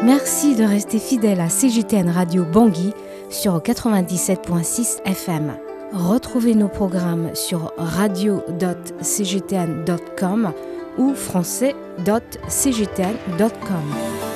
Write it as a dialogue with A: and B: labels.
A: Merci de rester fidèle à CJTN Radio Bangui sur 97.6 FM. Retrouvez nos programmes sur radio.cjtn.com ou français.cjtn.com.